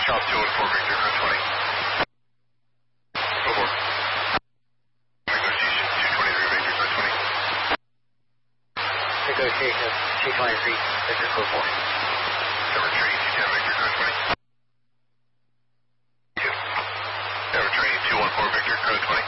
Chop 214 Victor, Crow 20. Over. Negotiation 223 Victor, Crow 20. Negotiation 223 Victor, Crow 4. Tower training 210 Victor, Crow 20. Tower training 214 Victor, Crow 20.